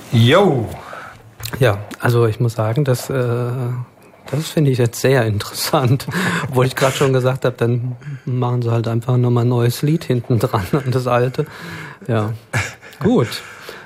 Jo! Ja, also ich muss sagen, das finde ich jetzt sehr interessant. Obwohl ich gerade schon gesagt habe, dann machen sie halt einfach nochmal ein neues Lied hinten dran an das alte. Ja, gut.